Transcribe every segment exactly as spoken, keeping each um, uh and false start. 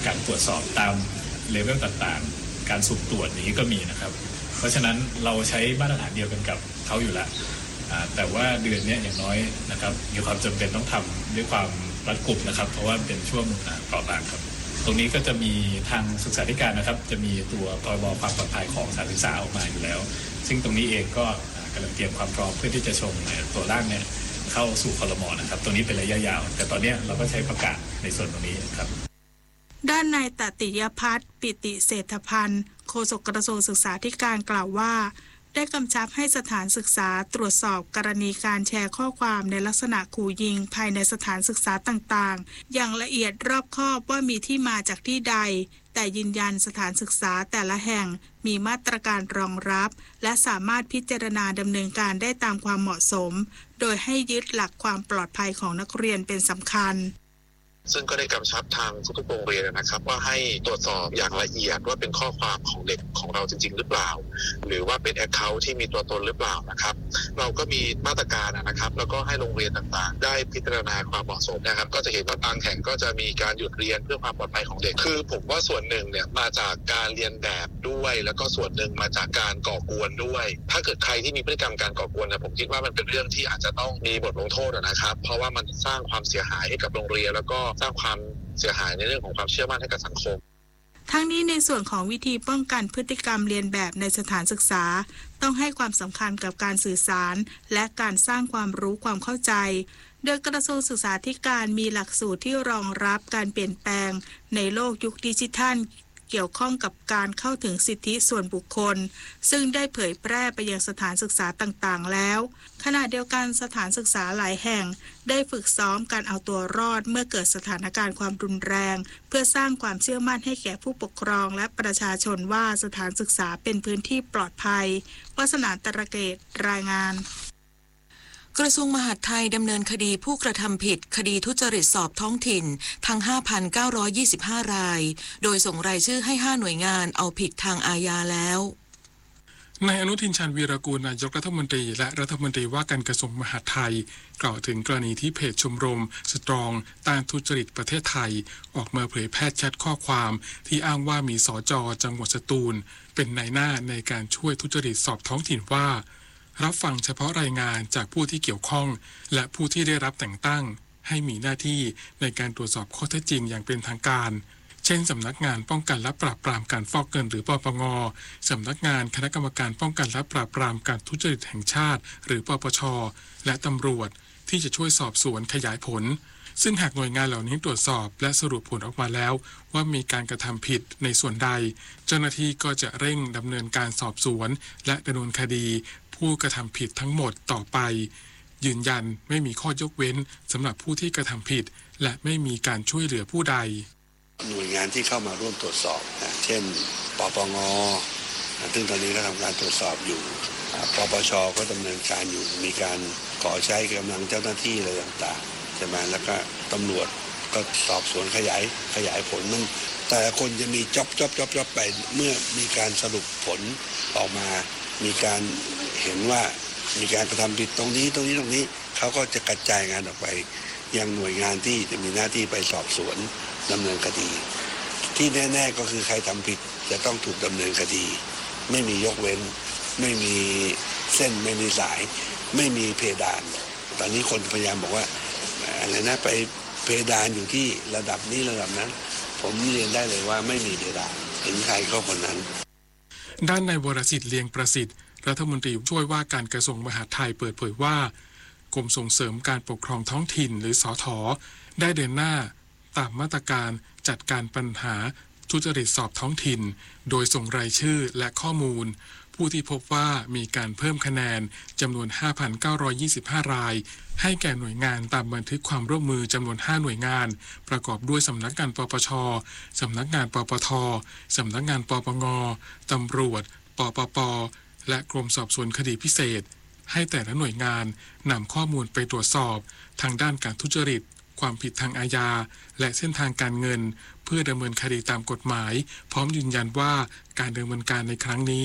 การตรวจสอบตามเลเวลต่างๆการสุ่มตรวจนี้ก็มีนะครับเพราะฉะนั้นเราใช้มาตรฐานเดียวกันกับเขาอยู่แล้วแต่ว่าเดือนนี้อย่างน้อยนะครับมีความจำเป็นต้องทำด้วยความรัดกุมนะครับเพราะว่าเป็นช่วงเปราะบางครับตรงนี้ก็จะมีทางศึกษาธิการนะครับจะมีตัวพรบความปลอดภัยของสถานศึกษาออกมาอยู่แล้วซึ่งตรงนี้เองก็กำลังเตรียมความพร้อมเพื่อที่จะชงตัวร่างเนี่ยเข้าสู่ครม.นะครับตรงนี้เป็นระยะยาวแต่ตอนนี้เราก็ใช้ประกาศในส่วนตรงนี้ครับด้านนายตติยพัฒน์ปิติเศรษฐพันธ์โฆษกกระทรวงศึกษาธิการกล่าวว่าได้กำชับให้สถานศึกษาตรวจสอบกรณีการแชร์ข้อความในลักษณะขู่ยิงภายในสถานศึกษาต่างๆอย่างละเอียดรอบคอบว่ามีที่มาจากที่ใดแต่ยืนยันสถานศึกษาแต่ละแห่งมีมาตรการรองรับและสามารถพิจารณาดำเนินการได้ตามความเหมาะสมโดยให้ยึดหลักความปลอดภัยของนักเรียนเป็นสำคัญซึ่งก็ได้กำชับทางทุกๆโรงเรียนนะครับว่าให้ตรวจสอบอย่างละเอียดว่าเป็นข้อความของเด็กของเราจริงๆหรือเปล่าหรือว่าเป็นแอคเคาท์ที่มีตัวตนหรือเปล่านะครับเราก็มีมาตรการนะครับแล้วก็ให้โรงเรียนต่างๆได้พิจารณาความเหมาะสมนะครับก็จะเห็นว่าบางแห่งก็จะมีการหยุดเรียนเพื่อความปลอดภัยของเด็กคือผมว่าส่วนหนึ่งเนี่ยมาจากการเรียนแบบด้วยแล้วก็ส่วนหนึ่งมาจากการก่อกวนด้วยถ้าเกิดใครที่มีพฤติกรรมการก่อกวนเนี่ยผมคิดว่ามันเป็นเรื่องที่อาจจะต้องมีบทลงโทษนะครับเพราะว่ามันสร้างความเสียหายให้กับโรงเรียนแล้วก็สร้างความเสียหายในเรื่องของความเชื่อมั่นให้กับสังคมทั้งนี้ในส่วนของวิธีป้องกันพฤติกรรมเลียนแบบในสถานศึกษาต้องให้ความสำคัญกับการสื่อสารและการสร้างความรู้ความเข้าใจโดยกระทรวงศึกษาธิการมีหลักสูตรที่รองรับการเปลี่ยนแปลงในโลกยุคดิจิทัลเกี่ยวข้องกับการเข้าถึงสิทธิส่วนบุคคลซึ่งได้เผยแพร่ไปยังสถานศึกษาต่างๆแล้วขณะเดียวกันสถานศึกษาหลายแห่งได้ฝึกซ้อมการเอาตัวรอดเมื่อเกิดสถานการณ์ความรุนแรงเพื่อสร้างความเชื่อมั่นให้แก่ผู้ปกครองและประชาชนว่าสถานศึกษาเป็นพื้นที่ปลอดภัยวัฒนาตระเกตรายงานกระทรวงมหาดไทยดำเนินคดีผู้กระทำผิดคดีทุจริตสอบท้องถิ่นทั้ง ห้าพันเก้าร้อยยี่สิบห้า รายโดยส่งรายชื่อให้ห้าหน่วยงานเอาผิดทางอาญาแล้วนายอนุทินชาญวีรกูลนายกรัฐมนตรีและรัฐมนตรีว่าการกระทรวงมหาดไทยกล่าวถึงกรณีที่เพจชมรมสตรองต้านทุจริตประเทศไทยออกมาเผยแพร่แชทข้อความที่อ้างว่ามีสจ.จังหวัดสตูลเป็นนายหน้าในการช่วยทุจริตสอบท้องถิ่นว่ารับฟังเฉพาะรายงานจากผู้ที่เกี่ยวข้องและผู้ที่ได้รับแต่งตั้งให้มีหน้าที่ในการตรวจสอบข้อเท็จจริงอย่างเป็นทางการเช่นสำนักงานป้องกันและปราบปรามการฟอกเงินหรือปปง.สำนักงานคณะกรรมการป้องกันและปราบปรามการทุจริตแห่งชาติหรือปปช.และตำรวจที่จะช่วยสอบสวนขยายผลซึ่งหากหน่วยงานเหล่านี้ตรวจสอบและสรุปผลออกมาแล้วว่ามีการกระทำผิดในส่วนใดเจ้าหน้าที่ก็จะเร่งดำเนินการสอบสวนและดำเนินคดีผู้กระทำผิดทั้งหมดต่อไปยืนยันไม่มีข้อยกเว้นสำหรับผู้ที่กระทำผิดและไม่มีการช่วยเหลือผู้ใดหน่วยงานที่เข้ามาร่วมตรวจสอบนะเช่นปปง.ซึ่งตอนนี้ก็ทำการตรวจสอบอยู่ปปช.ก็ดำเนินการอยู่มีการขอใช้กำลังเจ้าหน้าที่อะไรต่างๆใช่ไหมแล้วก็ตำรวจก็สอบสวนขยายขยายผลมันแต่ละคนจะมีจ็อบจ็อบจ็อบจ็อบไปเมื่อมีการสรุปผลออกมามีการเห็นว่ามีการกระทำผิดตรงนี้ตรงนี้ตรงนี้เขาก็จะกระจายงานออกไปยังหน่วยงานที่จะมีหน้าที่ไปสอบสวนดำเนินคดีที่แน่ๆก็คือใครทำผิดจะต้องถูกดำเนินคดีไม่มียกเว้นไม่มีเส้นไม่มีสายไม่มีเพดานตอนนี้คนพยายามบอกว่าอะไรนะไปเพดานอยู่ที่ระดับนี้ระดับนั้นผมเรียนได้เลยว่าไม่มีเพดานถึงใครก็คนนั้นด้านนายวรสิทธิ์เลียงประสิทธิ์รัฐมนตรีช่วยว่าการกระทรวงมหาดไทยเปิดเผยว่ากรมส่งเสริมการปกครองท้องถิ่นหรือสท.ได้เดินหน้าตามมาตรการจัดการปัญหาทุจริตสอบท้องถิ่นโดยส่งรายชื่อและข้อมูลผู้ที่พบว่ามีการเพิ่มคะแนนจำนวน ห้าพันเก้าร้อยยี่สิบห้า รายให้แก่หน่วยงานตามบันทึกความร่วมมือจำนวนห้าหน่วยงานประกอบด้วยสำนักงานปปช.สำนักงานปปท.สำนักงานปปง.ตำรวจปปป.และกรมสอบสวนคดีพิเศษให้แต่ละหน่วยงานนำข้อมูลไปตรวจสอบทางด้านการทุจริตความผิดทางอาญาและเส้นทางการเงินเพื่อดำเนินคดีตามกฎหมายพร้อมยืนยันว่าการดำเนินการในครั้งนี้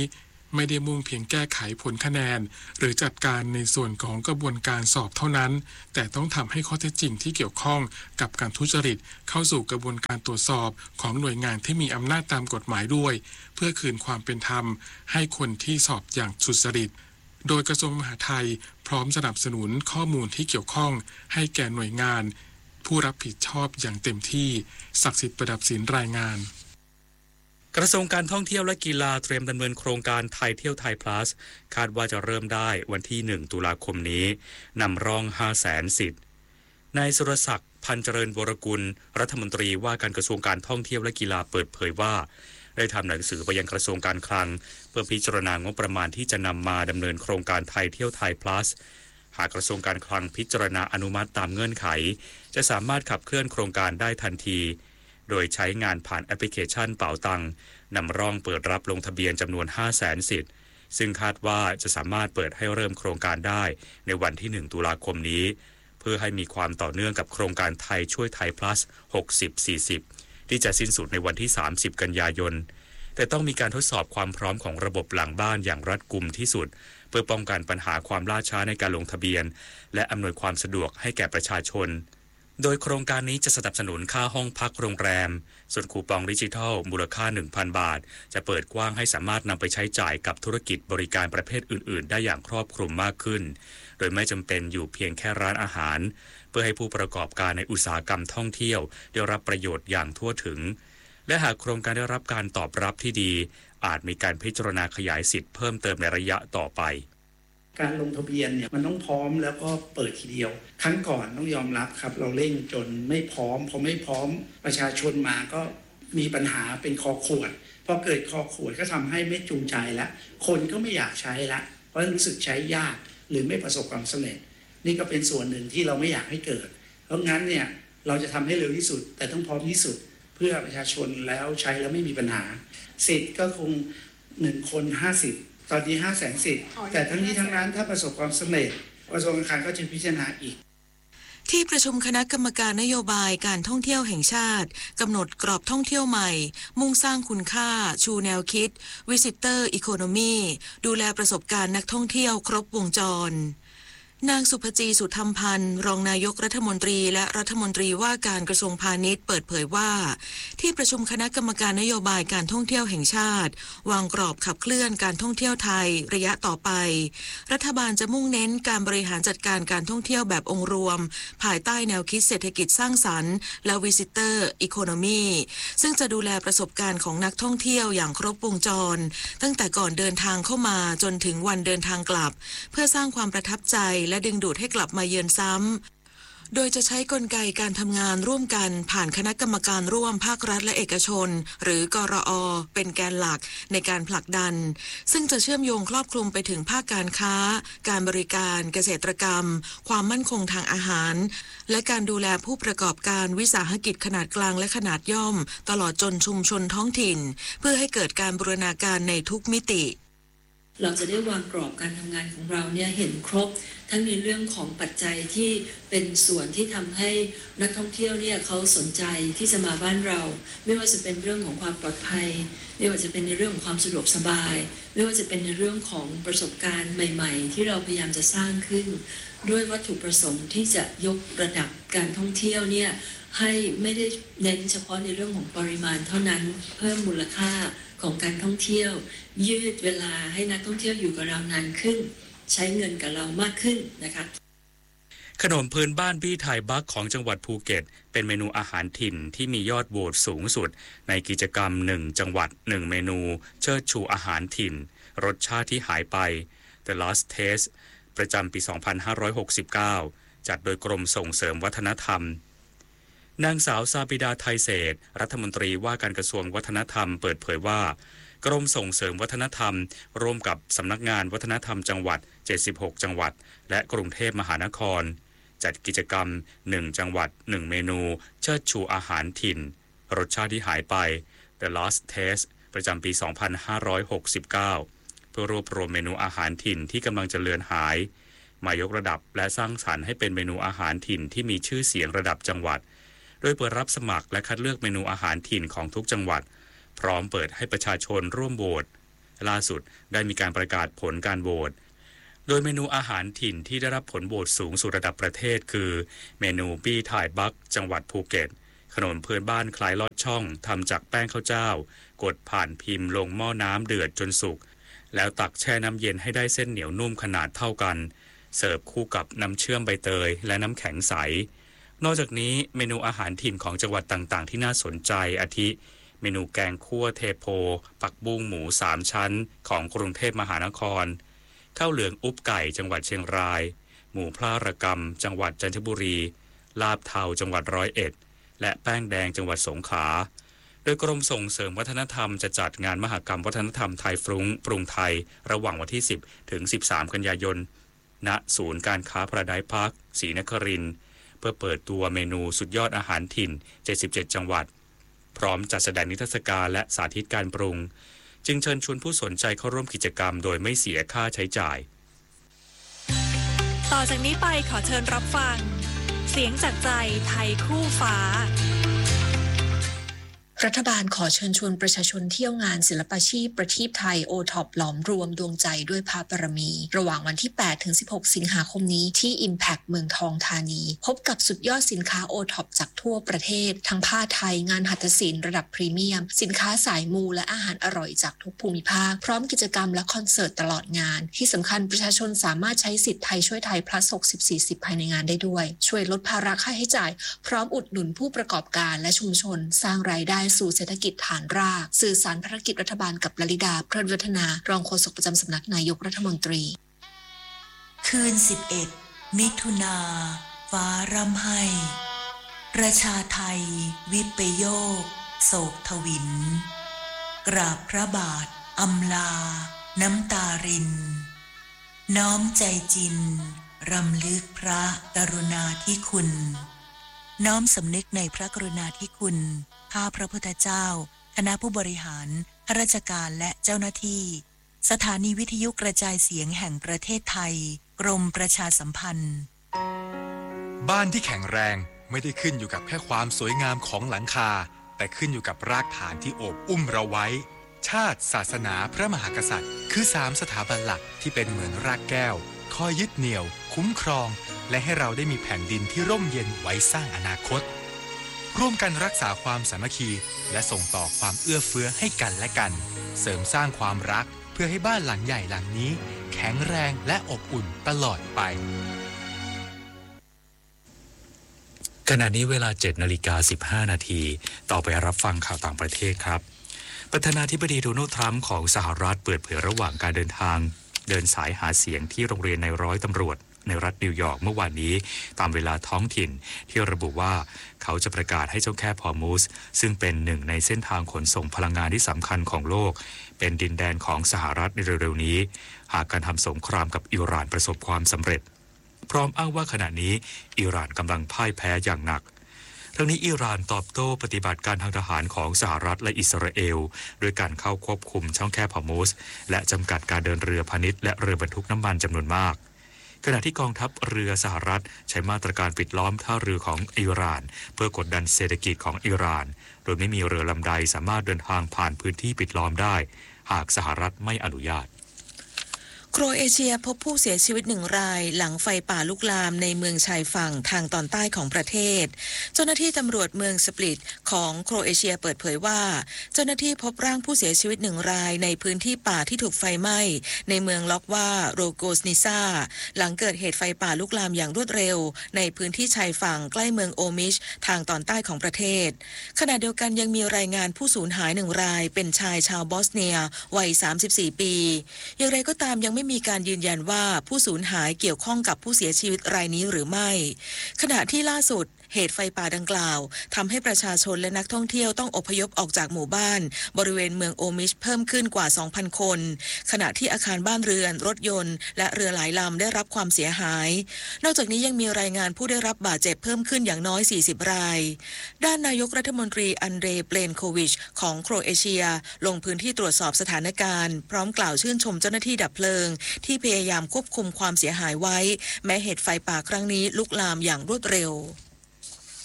ไม่ได้มุ่งเพียงแก้ไขผลคะแนนหรือจัดการในส่วนของกระบวนการสอบเท่านั้นแต่ต้องทำให้ข้อเท็จจริงที่เกี่ยวข้องกับการทุจริตเข้าสู่กระบวนการตรวจสอบของหน่วยงานที่มีอำนาจตามกฎหมายด้วยเพื่อคืนความเป็นธรรมให้คนที่สอบอย่างสุจริตโดยกระทรวงมหาดไทยพร้อมสนับสนุนข้อมูลที่เกี่ยวข้องให้แก่หน่วยงานผู้รับผิดชอบอย่างเต็มที่ศักดิ์สิทธิ์ประดับศิลป์รายงานกระทรวงการท่องเที่ยวและกีฬาเตรียมดำเนินโครงการไทยเที่ยวไทย plus คาดว่าจะเริ่มได้วันที่หนึ่งตุลาคมนี้นำร่อง ห้าแสน สิทธิ์นายสุรศักดิ์พันเจริญวรกุลรัฐมนตรีว่าการกระทรวงการท่องเที่ยวและกีฬาเปิดเผยว่าได้ทำหนังสือไปยังกระทรวงการคลังเพื่อพิจารณางบประมาณที่จะนำมาดำเนินโครงการไทยเที่ยวไทย plus หากกระทรวงการคลังพิจารณาอนุมัติตามเงื่อนไขจะสามารถขับเคลื่อนโครงการได้ทันทีโดยใช้งานผ่านแอปพลิเคชันเป๋าตังนำร่องเปิดรับลงทะเบียนจำนวน ห้าแสน สิทธิ์ซึ่งคาดว่าจะสามารถเปิดให้เริ่มโครงการได้ในวันที่หนึ่งตุลาคมนี้เพื่อให้มีความต่อเนื่องกับโครงการไทยช่วยไทย plus หกสิบ สี่สิบที่จะสิ้นสุดในวันที่สามสิบกันยายนแต่ต้องมีการทดสอบความพร้อมของระบบหลังบ้านอย่างรัดกุมที่สุดเพื่อป้องกันปัญหาความล่าช้าในการลงทะเบียนและอำนวยความสะดวกให้แก่ประชาชนโดยโครงการนี้จะสนับสนุนค่าห้องพักโรงแรมส่วนคูปองดิจิทัลมูลค่า หนึ่งพัน บาทจะเปิดกว้างให้สามารถนำไปใช้จ่ายกับธุรกิจบริการประเภทอื่นๆได้อย่างครอบคลุมมากขึ้นโดยไม่จำเป็นอยู่เพียงแค่ร้านอาหารเพื่อให้ผู้ประกอบการในอุตสาหกรรมท่องเที่ยวได้รับประโยชน์อย่างทั่วถึงและหากโครงการได้รับการตอบรับที่ดีอาจมีการพิจารณาขยายสิทธิ์เพิ่มเติมในระยะต่อไปการลงทะเบียนเนี่ยมันต้องพร้อมแล้วก็เปิดทีเดียวครั้งก่อนต้องยอมรับครับเราเร่งจนไม่พร้อมพอไม่พร้อมประชาชนมาก็มีปัญหาเป็นคอขวดพอเกิดคอขวดก็ทำให้ไม่จูงใจละคนก็ไม่อยากใช้ละเพราะรู้สึกใช้ยากหรือไม่ประสบความสำเร็จนี่ก็เป็นส่วนหนึ่งที่เราไม่อยากให้เกิดเพราะงั้นเนี่ยเราจะทำให้เร็วที่สุดแต่ต้องพร้อมที่สุดเพื่อประชาชนแล้วใช้แล้วไม่มีปัญหาสิทธิ์ก็คงหนึ่งคนห้าสิบตอนนี้ ห้าแสน สิทธิ์แต่ทั้งนี้ทั้งนั้นถ้าประสบความสำเร็จกระทรวงการคลังก็จะพิจารณาอีกที่ประชุมคณะกรรมการนโยบายการท่องเที่ยวแห่งชาติกำหนดกรอบท่องเที่ยวใหม่มุ่งสร้างคุณค่าชูแนวคิด Visitor Economy ดูแลประสบการณ์นักท่องเที่ยวครบวงจรนางสุภจีสุธรรมพันธ์รองนายกรัฐมนตรีและรัฐมนตรีว่าการกระทรวงพาณิชย์เปิดเผยว่าที่ประชุมคณะกรรมการนโยบายการท่องเที่ยวแห่งชาติวางกรอบขับเคลื่อนการท่องเที่ยวไทยระยะต่อไปรัฐบาลจะมุ่งเน้นการบริหารจัดการการท่องเที่ยวแบบองค์รวมภายใต้แนวคิดเศรษฐกิจสร้างสรรค์และ Visitor Economy ซึ่งจะดูแลประสบการณ์ของนักท่องเที่ยวอย่างครบวงจรตั้งแต่ก่อนเดินทางเข้ามาจนถึงวันเดินทางกลับเพื่อสร้างความประทับใจและดึงดูดให้กลับมาเยือนซ้ำโดยจะใช้กลไกการทำงานร่วมกันผ่านคณะกรรมการร่วมภาครัฐและเอกชนหรือกรอ.เป็นแกนหลักในการผลักดันซึ่งจะเชื่อมโยงครอบคลุมไปถึงภาคการค้าการบริการเกษตรกรรมความมั่นคงทางอาหารและการดูแลผู้ประกอบการวิสาหกิจขนาดกลางและขนาดย่อมตลอดจนชุมชนท้องถิ่นเพื่อให้เกิดการบูรณาการในทุกมิติเราจะได้วางกรอบการทำงานของเราเนี่ยเห็นครบทั้งในเรื่องของปัจจัยที่เป็นส่วนที่ทำให้นักท่องเที่ยวเนี่ยเขาสนใจที่จะมาบ้านเราไม่ว่าจะเป็นเรื่องของความปลอดภัยไม่ว่าจะเป็นในเรื่องของความสะดวกสบายไม่ว่าจะเป็นในเรื่องของประสบการณ์ใหม่ๆที่เราพยายามจะสร้างขึ้นด้วยวัตถุประสงค์ที่จะยกระดับการท่องเที่ยวเนี่ยให้ไม่ได้เน้นเฉพาะในเรื่องของปริมาณเท่านั้นเพิ่มมูลค่าของการท่องเที่ยวยืดเวลาให้นักท่องเที่ยวอยู่กับเรานานขึ้นใช้เงินกับเรามากขึ้นนะคะขนมพื้นบ้านบี้ไทยบักของจังหวัดภูเก็ตเป็นเมนูอาหารถิ่นที่มียอดโหวตสูงสุดในกิจกรรมหนึ่งจังหวัดหนึ่งเมนูเชิดชูอาหารถิ่นรสชาติที่หายไป The Lost Taste ประจำปี สองพันห้าร้อยหกสิบเก้า จัดโดยกรมส่งเสริมวัฒนธรรมนางสาวซาบิดาไทยเศษรัฐมนตรีว่าการกระทรวงวัฒนธรรมเปิดเผยว่ากรมส่งเสริมวัฒนธรรมร่วมกับสำนักงานวัฒนธรรมจังหวัดเจ็ดสิบหกจังหวัดและกรุงเทพมหานครจัดกิจกรรมหนึ่งจังหวัดหนึ่งเมนูเชิดชูอาหารถิ่นรสชาติที่หายไป The Lost Taste ประจำปี สองพันห้าร้อยหกสิบเก้า เพื่อรวบรวมเมนูอาหารถิ่นที่กำลังจะเลือนหายมายกระดับและสร้างสรรค์ให้เป็นเมนูอาหารถิ่นที่มีชื่อเสียงระดับจังหวัดโดยเปิดรับสมัครและคัดเลือกเมนูอาหารถิ่นของทุกจังหวัดพร้อมเปิดให้ประชาชนร่วมโหวตล่าสุดได้มีการประกาศผลการโหวตโดยเมนูอาหารถิ่นที่ได้รับผลโหวตสูงสุดระดับประเทศคือเมนูปี้ถ่ายบักจังหวัดภูเก็ตขนมพื้นบ้านคล้ายลอดช่องทำจากแป้งข้าวเจ้ากดผ่านพิมพ์ลงหม้อน้ำเดือดจนสุกแล้วตักแช่น้ำเย็นให้ได้เส้นเหนียวนุ่มขนาดเท่ากันเสิร์ฟคู่กับน้ำเชื่อมใบเตยและน้ำแข็งใสนอกจากนี้เมนูอาหารถิ่นของจังหวัดต่างๆที่น่าสนใจอาทิเมนูแกงคั่วเทโพปักบุ้งหมูสามชั้นของกรุงเทพมหานครข้าวเหลืองอุ๊บไก่จังหวัดเชียงรายหมูพลาระกำจังหวัดจันทบุรีลาบเทาจังหวัดร้อยเอ็ดและแป้งแดงจังหวัดสงขลาโดยกรมส่งเสริมวัฒนธรรมจะจัดงานมหกรรมวัฒนธรรมไทยฟรุ้งปรุงไทยระหว่างวันที่สิบถึงสิบสามกันยายนณศูนย์การค้าพาราไดซ์พาร์คศรีนครินทร์เพื่อเปิดตัวเมนูสุดยอดอาหารถิ่นเจ็ดสิบเจ็ดจังหวัดพร้อมจัดแสดงนิทรรศการและสาธิตการปรุงจึงเชิญชวนผู้สนใจเข้าร่วมกิจกรรมโดยไม่เสียค่าใช้จ่ายต่อจากนี้ไปขอเชิญรับฟังเสียงจากใจไทยคู่ฟ้ารัฐบาลขอเชิญชวนประชาชนเที่ยวงานศิลปาชีพประทีปไทยโอท็อปหลอมรวมดวงใจด้วยพระบารมีระหว่างวันที่แปดถึงสิบหกสิงหาคมนี้ที่ Impact เมืองทองธานีพบกับสุดยอดสินค้าโอท็อปจากทั่วประเทศทั้งผ้าไทยงานหัตถศิลป์ระดับพรีเมียมสินค้าสายมูและอาหารอร่อยจากทุกภูมิภาคพร้อมกิจกรรมและคอนเสิร์ตตลอดงานที่สำคัญประชาชนสามารถใช้สิทธิ์ไทยช่วยไทย plus หกสิบ สี่สิบภายในงานได้ด้วยช่วยลดภาระค่าใช้จ่ายพร้อมอุดหนุนผู้ประกอบการและชุมชนสร้างรายได้สู่เศรษฐกิจฐานรากสื่อสารภารกิจรัฐบาลกับลลิดาเพลินวัฒนารองโฆษกประจำสำนักนายกรัฐมนตรีคืนสิบเอ็ดมิถุนาฟ้าร่ำไห้ประชาไทยวิปโยคโศกทวินกราบพระบาทอำลาน้ำตารินน้อมใจจินรำลึกพระกรุณาธิคุณน้อมสำนึกในพระกรุณาธิคุณข้าพระพุทธเจ้าคณะผู้บริหารข้าราชการและเจ้าหน้าที่สถานีวิทยุกระจายเสียงแห่งประเทศไทยกรมประชาสัมพันธ์บ้านที่แข็งแรงไม่ได้ขึ้นอยู่กับแค่ความสวยงามของหลังคาแต่ขึ้นอยู่กับรากฐานที่โอบอุ้มเราไว้ชาติศาสนาพระมหากษัตริย์คือสามสถาบันหลักที่เป็นเหมือนรากแก้วคอยยึดเหนี่ยวคุ้มครองและให้เราได้มีแผ่นดินที่ร่มเย็นไว้สร้างอนาคตร่วมกันรักษาความสามัคคีและส่งต่อความเอื้อเฟื้อให้กันและกันเสริมสร้างความรักเพื่อให้บ้านหลังใหญ่หลังนี้แข็งแรงและอบอุ่นตลอดไปขณะนี้เวลา เจ็ดนาฬิกาสิบห้านาทีต่อไปรับฟังข่าวต่างประเทศครับประธานาธิบดีโดนัลด์ทรัมป์ของสหรัฐเปิดเผยระหว่างการเดินทางเดินสายหาเสียงที่โรงเรียนในร้อยตำรวจในรัฐนิวยอร์กเมื่อวานนี้ตามเวลาท้องถิ่นที่ระบุว่าเขาจะประกาศให้เจ้าแคบฮอร์มุซซึ่งเป็นหนึ่งในเส้นทางขนส่งพลังงานที่สำคัญของโลกเป็นดินแดนของสหรัฐในเร็วๆนี้หากการทำสงครามกับอิหร่านประสบความสำเร็จพร้อมอ้างว่าขณะนี้อิหร่านกำลังพ่ายแพ้อย่างหนักทั้งนี้อิหร่านตอบโต้ปฏิบัติการทางทหารของสหรัฐและอิสราเอลด้วยการเข้าควบคุมช่องแคบฮอร์มุซและจำกัดการเดินเรือพาณิชย์และเรือบรรทุกน้ำมันจำนวนมากขณะที่กองทัพเรือสหรัฐใช้มาตรการปิดล้อมท่าเรือของอิหร่านเพื่อกดดันเศรษฐกิจของอิหร่านโดยไม่มีเรือลำใดสามารถเดินทางผ่านพื้นที่ปิดล้อมได้หากสหรัฐไม่อนุญาตโครเอเชียพบผู้เสียชีวิตหนึ่งรายหลังไฟป่าลุกลามในเมืองชายฝั่งทางตอนใต้ของประเทศเจ้าหน้าที่ตำรวจเมืองสปลิตของโครเอเชียเปิดเผยว่าเจ้าหน้าที่พบร่างผู้เสียชีวิตหนึ่งรายในพื้นที่ป่าที่ถูกไฟไหม้ในเมืองล็อกว่าโรโกสนิซาหลังเกิดเหตุไฟป่าลุกลามอย่างรวดเร็วในพื้นที่ชายฝั่งใกล้เมืองโอมิชทางตอนใต้ของประเทศขณะเดียวกันยังมีรายงานผู้สูญหายหนึ่งรายเป็นชายชาวบอสเนียวัยสามสิบสี่ปีอย่างไรก็ตามยังไม่มีการยืนยันว่าผู้สูญหายเกี่ยวข้องกับผู้เสียชีวิตรายนี้หรือไม่ขณะที่ล่าสุดเหตุไฟป่าดังกล่าวทำให้ประชาชนและนักท่องเที่ยวต้องอพยพออกจากหมู่บ้านบริเวณเมืองโอมิชเพิ่มขึ้นกว่า สองพัน คนขณะที่อาคารบ้านเรือนรถยนต์และเรือหลายลำได้รับความเสียหายนอกจากนี้ยังมีรายงานผู้ได้รับบาดเจ็บเพิ่มขึ้นอย่างน้อยสี่สิบรายด้านนายกรัฐมนตรีอันเดรเปลนโควิชของโครเอเชียลงพื้นที่ตรวจสอบสถานการณ์พร้อมกล่าวชื่นชมเจ้าหน้าที่ดับเพลิงที่พยายามควบคุมความเสียหายไว้แม้เหตุไฟป่าครั้งนี้ลุกลามอย่างรวดเร็ว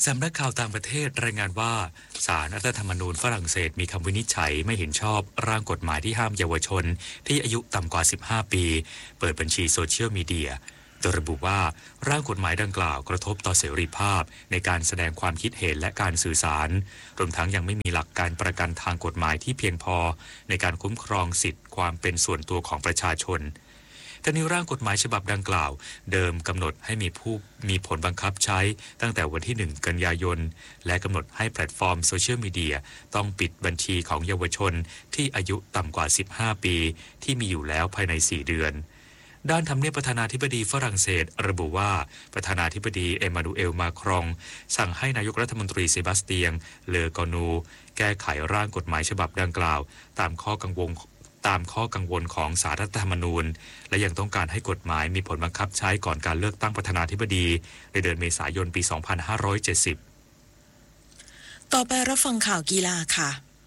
สำนักข่าวต่างประเทศรายงานว่าศาลรัฐธรรมนูญฝรั่งเศสมีคำวินิจฉัยไม่เห็นชอบร่างกฎหมายที่ห้ามเยาวชนที่อายุต่ำกว่า สิบห้า ปีเปิดบัญชีโซเชียลมีเดียโดยระบุว่าร่างกฎหมายดังกล่าวกระทบต่อเสรีภาพในการแสดงความคิดเห็นและการสื่อสารรวมทั้งยังไม่มีหลักการประกันทางกฎหมายที่เพียงพอในการคุ้มครองสิทธิความเป็นส่วนตัวของประชาชนแต่ในร่างกฎหมายฉบับดังกล่าวเดิมกำหนดให้มีผู้มีผลบังคับใช้ตั้งแต่วันที่หนึ่งกันยายนและกำหนดให้แพลตฟอร์มโซเชียลมีเดียต้องปิดบัญชีของเยาวชนที่อายุต่ำกว่า สิบห้า ปีที่มีอยู่แล้วภายใน สี่ เดือนด้านทำเนียบประธานาธิบดีฝรั่งเศสระบุว่าประธานาธิบดีเอมานูเอลมาครองสั่งให้นายกรัฐมนตรีเซบาสเตียงเลอกอนูแก้ไขร่างกฎหมายฉบับดังกล่าวตามข้อกังวลตามข้อกังวลของศาลรัฐธรรมนูญและยังต้องการให้กฎหมายมีผลบังคับใช้ก่อนการเลือกตั้งประธานาธิบดีในเดือนเมษายนปี สองพันห้าร้อยเจ็ดสิบต่อไปรับฟังข่าวกีฬาค่ะ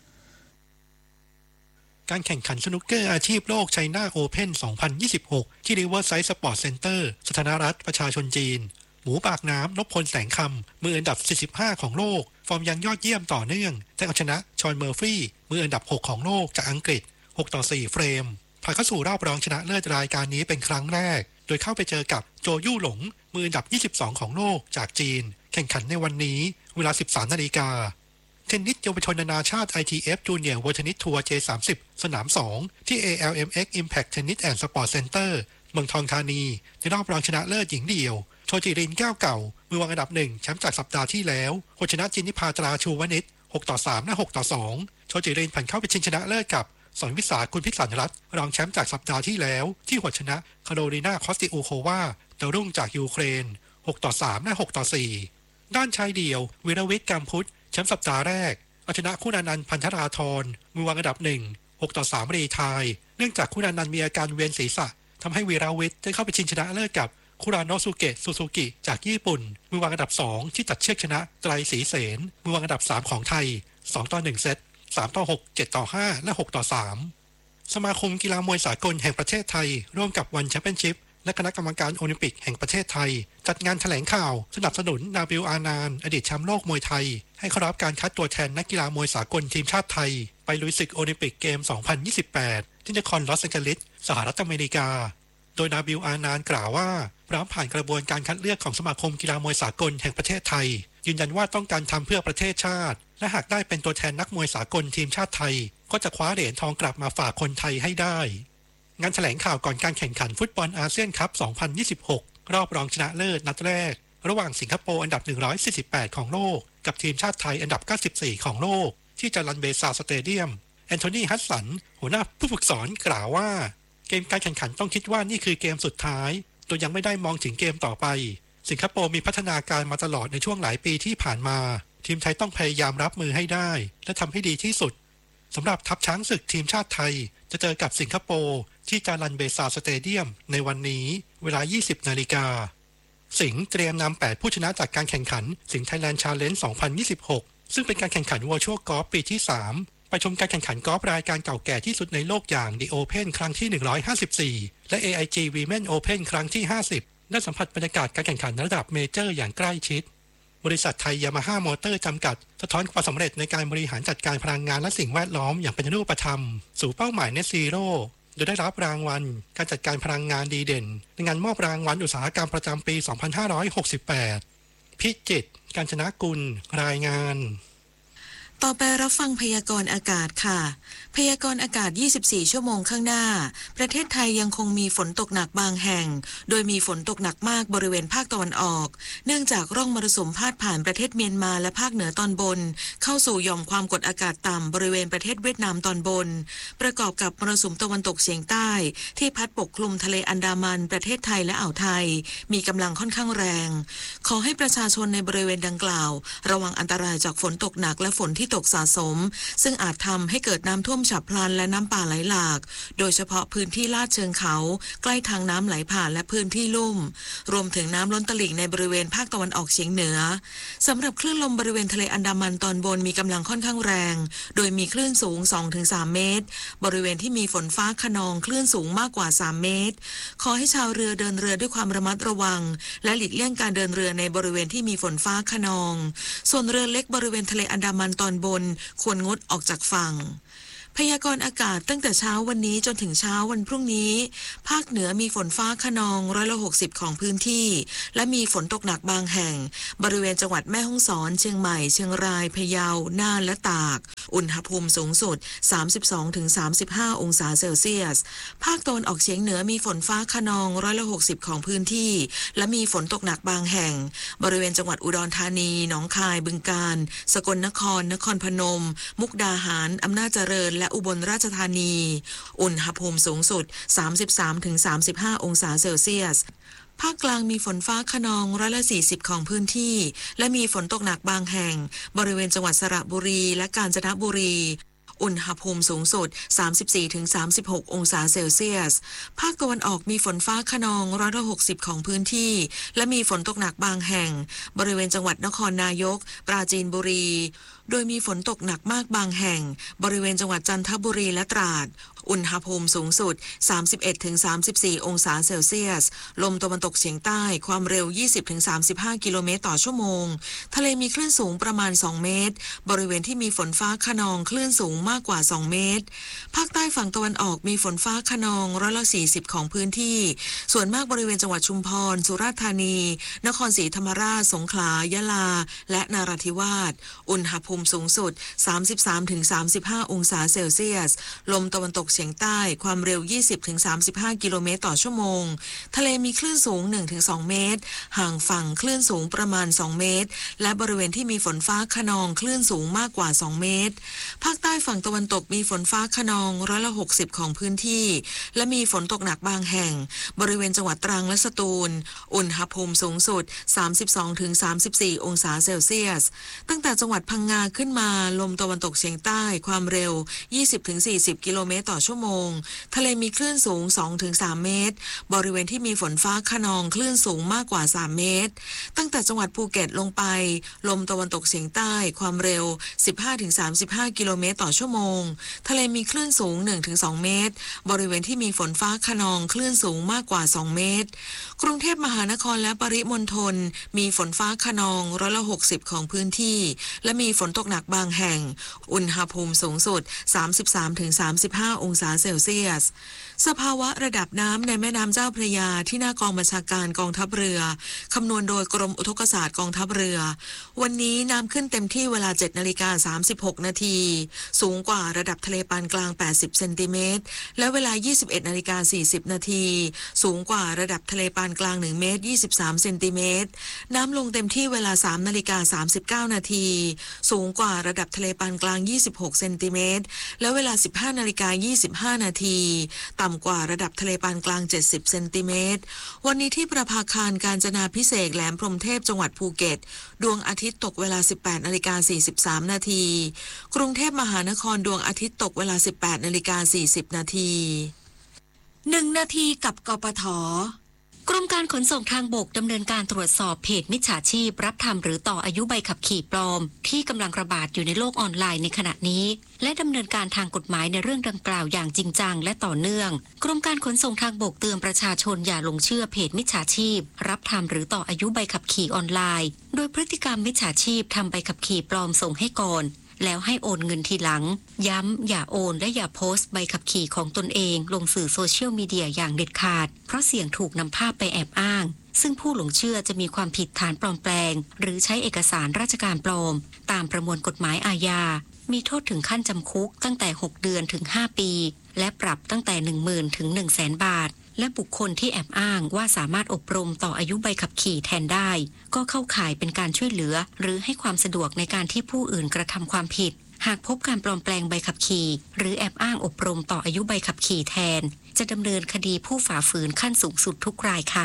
การแข่งขันสนุกเกอร์อาชีพโลกไชน่าโอเพ่น สองพันยี่สิบหก ที่ Riverside Sports Center สาธารณรัฐประชาชนจีนหมูปากน้ำนพพลแสงคำมืออันดับ สี่สิบห้า ของโลกฟอร์มยังยอดเยี่ยมต่อเนื่องได้เอาชนะชอนเมอร์ฟี่มืออันดับ หก ของโลกจากอังกฤษ หกต่อสี่ เฟรมผ่านเข้าสู่รอบรองชนะเลิศรายการนี้เป็นครั้งแรกโดยเข้าไปเจอกับโจยู่หลงมืออันดับ ยี่สิบสอง ของโลกจากจีนแข่งขันในวันนี้เวลา สิบสาม นาฬิกาเทนนิสเยาวชนนานาชาติ ไอ ที เอฟ Junior World Tennis Tour เจ สามสิบ สนาม สอง ที่ เอ แอล เอ็ม เอ็กซ์ Impact Tennis and Sport Center เมืองทองธานีในรอบรองชนะเลิศหญิงเดี่ยวโชจิรินแก้วเก่ามือวางอันดับหนึ่งแชมป์จากสัปดาห์ที่แล้วคนชนะจินนิพาตราชูวณิช หกต่อสาม และ หกต่อสอง โชจิรินผ่านเข้าไปชิงชนะเลิศกับสอนวิสาคุณพิศรรัตน์รองแชมป์จากสัปดาห์ที่แล้วที่หัวชนะคาโรลีนาคอสติอูโควาดาวรุ่งจากยูเครน หกต่อสาม และ หกต่อสี่ ด้านชายเดี่ยววิรวิทย์กัมพุทธแชมป์สัปดาห์แรกเอาชนะคุณานันท์พันธราธรมือวางอันดับหนึ่ง หกต่อสามรีไทยเนื่องจากคุณานันท์มีอาการเวียนศีรษะทำให้วีรวิทย์ได้เข้าไปชิงชนะเลิศกับคุราโนสุเกะซูซูกิจากญี่ปุ่นมือวางอันดับสองที่ตัดเชือกชนะไตรศรีเสนมือวางอันดับสามของไทยสองต่อหนึ่งเซตสามต่อหก เจ็ดต่อห้าและหกต่อสามสมาคมกีฬามวยสากลแห่งประเทศไทยร่วมกับวันแชมเปี้ยนชิพและคณะกรรมการโอลิมปิกแห่งประเทศไทยจัดงานแถลงข่าวสนับสนุนนาบิลอานานอดีตแชมป์โลกมวยไทยให้เข้ารับการคัดตัวแทนนักกีฬามวยสากลทีมชาติไทยไปลุยศึกโอลิมปิกเกม สองพันยี่สิบแปด ที่นครลอสแองเจลิสสหรัฐอเมริกาโดยนาบิลอานานกล่าวว่าพร้อมผ่านกระบวนการคัดเลือกของสมาคมกีฬามวยสากลแห่งประเทศไทยยืนยันว่าต้องการทำเพื่อประเทศชาติและหากได้เป็นตัวแทนนักมวยสากลทีมชาติไทยก็จะคว้าเหรียญทองกลับมาฝากคนไทยให้ได้งานแถลงข่าวก่อนการแข่งขันฟุตบอลอาเซียนคัพ สองพันยี่สิบหก รอบรองชนะเลิศนัดแรกระหว่างสิงคโปร์อันดับหนึ่งร้อยสี่สิบแปดของโลกกับทีมชาติไทยอันดับเก้าสิบสี่ของโลกที่จารันเบซาสเตเดียมแอนโทนีฮัสสันหัวหน้าผู้ฝึกสอนกล่าวว่าเกมการแข่งขันต้องคิดว่านี่คือเกมสุดท้ายโดยยังไม่ได้มองถึงเกมต่อไปสิงคโปร์มีพัฒนาการมาตลอดในช่วงหลายปีที่ผ่านมาทีมไทยต้องพยายามรับมือให้ได้และทำให้ดีที่สุดสำหรับทัพช้างศึกทีมชาติไทยจะเจอกับสิงคโปร์ที่จารันเบซาสเตเดียมในวันนี้เวลา ยี่สิบนาฬิกาสิงห์เตรียมนำแปดผู้ชนะจากการแข่งขันสิงห์ไทยแลนด์ชาเลนจ์ สองพันยี่สิบหก ซึ่งเป็นการแข่งขันวอร์ชัวกอล์ฟปีที่สามไปชมการแข่งขันกอล์ฟรายการเก่าแก่ที่สุดในโลกอย่าง The Open ครั้งที่หนึ่งร้อยห้าสิบสี่และ เอ ไอ จี Women Open ครั้งที่ห้าสิบได้สัมผัสบรรยากาศการแข่งขันระดับเมเจอร์อย่างใกล้ชิดบริษัทไทยยามาฮ่ามอเตอร์จำกัดสะท้อนความสำเร็จในการบริหารจัดการพลังงานและสิ่งแวดล้อมอย่างเป็นรูปธรรมสู่เป้าหมาย Net Zero โดยได้รับรางวัลการจัดการพลังงานดีเด่นในงานมอบรางวัลอุตสาหกรรมประจำปี สองพันห้าร้อยหกสิบแปด พิจิตร กาญจนกุลรายงานต่อไปรับฟังพยากรณ์อากาศค่ะพยากรณ์อากาศยี่สิบสี่ชั่วโมงข้างหน้าประเทศไทยยังคงมีฝนตกหนักบางแห่งโดยมีฝนตกหนักมากบริเวณภาคตะวันออกเนื่องจากร่องมรสุมพาดผ่านประเทศเมียนมาและภาคเหนือตอนบนเข้าสู่หย่อมความกดอากาศต่ำบริเวณประเทศเวียดนามตอนบนประกอบกับมรสุมตะวันตกเฉียงใต้ที่พัดปกคลุมทะเลอันดามันประเทศไทยและอ่าวไทยมีกำลังค่อนข้างแรงขอให้ประชาชนในบริเวณดังกล่าวระวังอันตรายจากฝนตกหนักและฝนที่ที่ตกสะสมซึ่งอาจทำให้เกิดน้ำท่วมฉับพลันและน้ำป่าไหลหลากโดยเฉพาะพื้นที่ลาดเชิงเขาใกล้ทางน้ำไหลผ่านและพื้นที่ลุ่มรวมถึงน้ำล้นตลิ่งในบริเวณภาคตะวันออกเฉียงเหนือสำหรับคลื่นลมบริเวณทะเลอันดามันตอนบนมีกำลังค่อนข้างแรงโดยมีคลื่นสูง สองถึงสาม เมตรบริเวณที่มีฝนฟ้าคะนองคลื่นสูงมากกว่าสามเมตรขอให้ชาวเรือเดินเรือด้วยความระมัดระวังและหลีกเลี่ยงการเดินเรือในบริเวณที่มีฝนฟ้าคะนองส่วนเรือเล็กบริเวณทะเลอันดามันตอนบนควรงดออกจากฝั่งพยากรณ์อากาศตั้งแต่เช้าวันนี้จนถึงเช้าวันพรุ่งนี้ภาคเหนือมีฝนฟ้าคะนองร้อยละหกสิบของพื้นที่และมีฝนตกหนักบางแห่งบริเวณจังหวัดแม่ฮ่องสอนเชียงใหม่เชียงรายพะเยาน่านและตากอุณหภูมิสูงสุด สามสิบสองถึงสามสิบห้า องศาเซลเซียสภาคตะวันออกเฉียงเหนือมีฝนฟ้าคะนองร้อยละหกสิบของพื้นที่และมีฝนตกหนักบางแห่งบริเวณจังหวัดอุดรธานีหนองคายบึงกาฬสกลนครนครพนมมุกดาหารอำนาจเจริญและอุบลราชธานีอุณหภูมิสูงสุด สามสิบสามถึงสามสิบห้า องศาเซลเซียสภาคกลางมีฝนฟ้าคะนองร้อยละสี่สิบของพื้นที่และมีฝนตกหนักบางแห่งบริเวณจังหวัดสระบุรีและกาญจนบุรีอุณหภูมิสูงสุด สามสิบสี่ถึงสามสิบหก องศาเซลเซียสภาคตะวันออกมีฝนฟ้าคะนองร้อยละหกสิบของพื้นที่และมีฝนตกหนักบางแห่งบริเวณจังหวัดนครนายกปราจีนบุรีโดยมีฝนตกหนักมากบางแห่งบริเวณจังหวัดจันทบุรีและตราดอุณหภูมิสูงสุด สามสิบเอ็ดถึงสามสิบสี่ องศาเซลเซียสลมตะวันตกเฉียงใต้ความเร็ว ยี่สิบถึงสามสิบห้า กิโลเมตรต่อชั่วโมงทะเลมีคลื่นสูงประมาณสองเมตรบริเวณที่มีฝนฟ้าคะนองคลื่นสูงมากกว่าสองเมตรภาคใต้ฝั่งตะวันออกมีฝนฟ้าคะนองร้อยละสี่สิบของพื้นที่ส่วนมากบริเวณจังหวัดชุมพรสุราษฎร์ธานีนครศรีธรรมราชสงขลายะลาและนราธิวาสอุณหภูมิสูงสุด สามสิบสามถึงสามสิบห้า องศาเซลเซียสลมตะวันตกเฉียงใต้ความเร็ว ยี่สิบถึงสามสิบห้า กิโลเมตรต่อชั่วโมงทะเลมีคลื่นสูง หนึ่งถึงสอง เมตรห่างฝั่งคลื่นสูงประมาณสองเมตรและบริเวณที่มีฝนฟ้าคะนองคลื่นสูงมากกว่าสองเมตรภาคใต้ฝั่งตะวันตกมีฝนฟ้าคะนองร้อยละหกสิบของพื้นที่และมีฝนตกหนักบางแห่งบริเวณจังหวัดตรังและสตูลอุณหภูมิสูงสุด สามสิบสองถึงสามสิบสี่ องศาเซลเซียสตั้งแต่จังหวัดพังงาขึ้นมาลมตะวันตกเฉียงใต้ความเร็ว ยี่สิบถึงสี่สิบ กิโลเมตรต่อชั่วโมงทะเลมีคลื่นสูง สองถึงสาม เมตรบริเวณที่มีฝนฟ้าคะนองคลื่นสูงมากกว่าสามเมตรตั้งแต่จังหวัดภูเก็ตลงไปลมตะวันตกเฉียงใต้ความเร็ว สิบห้าถึงสามสิบห้า กิโลเมตรต่อชั่วโมงทะเลมีคลื่นสูง หนึ่งถึงสอง เมตรบริเวณที่มีฝนฟ้าคะนองคลื่นสูงมากกว่าสองเมตรกรุงเทพมหานครและปริมณฑลมีฝนฟ้าคะนองร้อยละหกสิบของพื้นที่และมีฝนตกหนักบางแห่งอุณหภูมิสูงสุด สามสิบสามถึงสามสิบห้า องศาเซลเซียสสภาวะระดับน้ำในแม่น้ำเจ้าพระยาที่หน้ากองบัญชาการกองทัพเรือคำนวณโดยกรมอุทกศาสตร์กองทัพเรือวันนี้น้ำขึ้นเต็มที่เวลา เจ็ดนาฬิกาสามสิบหก นาทีสูงกว่าระดับทะเลปานกลางแปดสิบเซนติเมตรและเวลา ยี่สิบเอ็ดนาฬิกาสี่สิบ นาทีสูงกว่าระดับทะเลปานกลางหนึ่งเมตรยี่สิบสามเซนติเมตรน้ำลงเต็มที่เวลา สามนาฬิกาสามสิบเก้า นาทีสูงกว่าระดับทะเลปานกลางยี่สิบหกเซนติเมตรและเวลา สิบห้านาฬิกายี่สิบห้า นาทีต่ำกว่าระดับทะเลปานกลางเจ็ดสิบเซนติเมตรวันนี้ที่ประภาคารกาญจนาภิเษกแหลมพรหมเทพจังหวัดภูเก็ตดวงอาทิตย์ตกเวลา สิบแปดนาฬิกาสี่สิบสาม นาทีกรุงเทพมหานครดวงอาทิตย์ตกเวลา สิบแปดนาฬิกาสี่สิบ นาทีหนึ่งนาทีกับกปท.กรมการขนส่งทางบกดำเนินการตรวจสอบเพจมิจฉาชีพรับทำหรือต่ออายุใบขับขี่ปลอมที่กำลังระบาดอยู่ในโลกออนไลน์ในขณะนี้และดำเนินการทางกฎหมายในเรื่องดังกล่าวอย่างจริงจังและต่อเนื่องกรมการขนส่งทางบกเตือนประชาชนอย่าหลงเชื่อเพจมิจฉาชีพรับทำหรือต่ออายุใบขับขี่ออนไลน์โดยพฤติกรรมมิจฉาชีพทำใบขับขี่ปลอมส่งให้ก่อนแล้วให้โอนเงินทีหลังย้ำอย่าโอนและอย่าโพสต์ใบขับขี่ของตนเองลงสื่อโซเชียลมีเดียอย่างเด็ดขาดเพราะเสี่ยงถูกนำภาพไปแอบอ้างซึ่งผู้หลงเชื่อจะมีความผิดฐานปลอมแปลงหรือใช้เอกสารราชการปลอมตามประมวลกฎหมายอาญามีโทษถึงขั้นจำคุกตั้งแต่หกเดือนถึงห้าปีและปรับตั้งแต่ หนึ่งหมื่น ถึง หนึ่งแสน บาทและบุคคลที่แอบอ้างว่าสามารถอบรมต่ออายุใบขับขี่แทนได้ก็เข้าข่ายเป็นการช่วยเหลือหรือให้ความสะดวกในการที่ผู้อื่นกระทำความผิดหากพบการปลอมแปลงใบขับขี่หรือแอบอ้างอบรมต่ออายุใบขับขี่แทนจะดำเนินคดีผู้ฝ่าฝืนขั้นสูงสุดทุกรายค่ะ